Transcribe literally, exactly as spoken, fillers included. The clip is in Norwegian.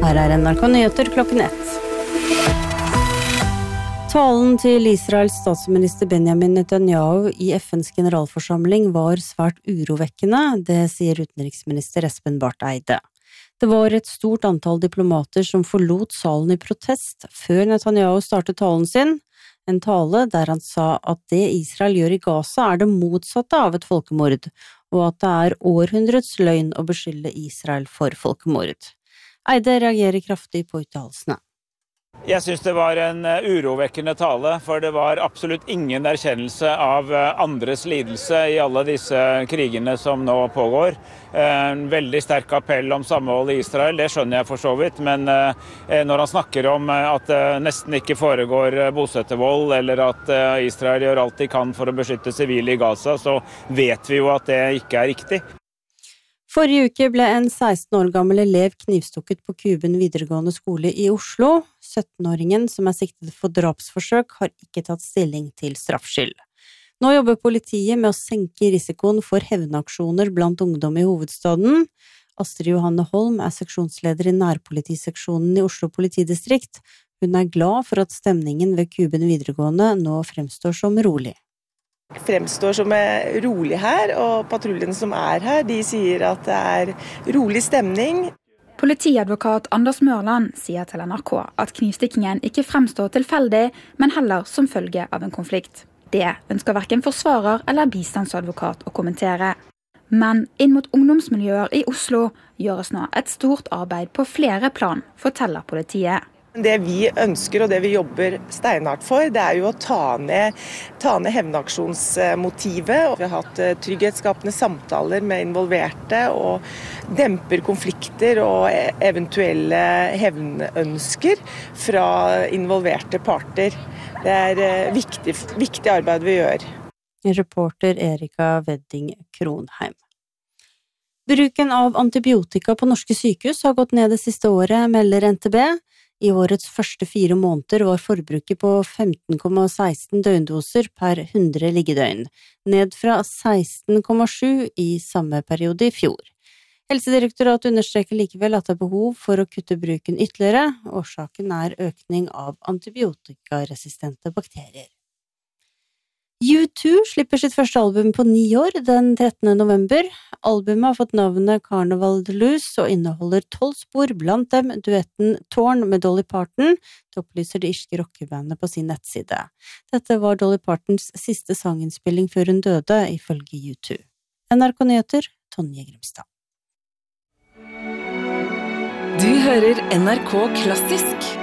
Her er N R K Nyheter klokken ett. Talen til Israels statsminister Benjamin Netanyahu i F N's generalforsamling var svært urovekkende, det sier utenriksminister Espen Barth Eide. Det var et stort antall diplomater som forlot salen i protest før Netanyahu startet talen sin, en tale der han sa at det Israel gjør i Gaza er det motsatte av et folkemord, og at det er århundrets løgn å beskylde Israel for folkemord. Eide reagerer kraftig på uttalelsene. Jeg synes det var en urovekkende tale, for det var absolutt ingen erkjennelse av andres lidelse i alle disse krigene som nå pågår. En veldig sterk appell om samhold i Israel, det skjønner jeg for så vidt, men når han snakker om at det nesten ikke foregår bosettervold, eller at Israel gjør alt de kan for å beskytte sivile i Gaza, så vet vi jo at det ikke er riktig. Forrige uke ble en seksten år gammel elev knivstukket på Kuben videregående skole i Oslo. syttenåringen som er siktet for drapsforsøk har ikke tatt stilling til straffskyld. Nå jobber politiet med å senke risikoen for hevnaksjoner blant ungdom i hovedstaden. Astrid Johanne Holm er seksjonsleder i nærpolitiseksjonen i Oslo politidistrikt. Hun er glad for at stemningen ved Kuben videregående nå fremstår som rolig. Fremstår som rolig her, og patruljen som er her, de sier at det er rolig stemning. Politiadvokat Anders Mørland sier til N R K at knivstikkingen ikke fremstår tilfeldig, men heller som følge av en konflikt. Det ønsker hverken forsvarer eller bistandsadvokat å kommentere. Men inn mot ungdomsmiljøer i Oslo gjøres nå et stort arbeid på flere plan, forteller politiet. Det vi ønsker og det vi jobber steinhardt for, det er jo å ta ned, ta ned hevnaksjonsmotivet. Vi har hatt trygghetsskapende samtaler med involverte og demper konflikter og eventuelle hevnønsker fra involverte parter. Det er viktig, viktig arbeid vi gjør. Reporter Erika Wedding Kronheim. Bruken av antibiotika på norske sykehus har gått ned det siste året, melder N T B. I årets første fire måneder var forbruket på femten komma seksten døgndoser per hundre liggedøgn, ned fra seksten komma sju i samme periode i fjor. Helsedirektoratet understreker likevel at det er behov for å kutte bruken ytterligere. Årsaken er økning av antibiotikaresistente bakterier. U to slipper sitt første album på ni år den trettende november. Albumet har fått navnet Carnival de Luz og inneholder tolv spor, blant dem duetten Torn med Dolly Parton, det opplyser det irske rockebandet på sin nettside. Dette var Dolly Partons siste sanginnspilling før hun døde, ifølge U to. N R K Nyheter, Tonje Grimstad. Du hører N R K Klassisk.